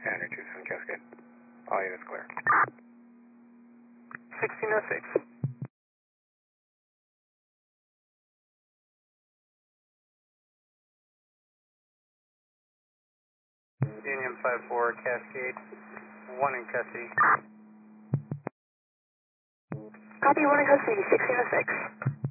Standard 27 Cascade. All units clear. 1606. Union 54 Cascade, 1 in custody. Copy, 1 in custody, 1606.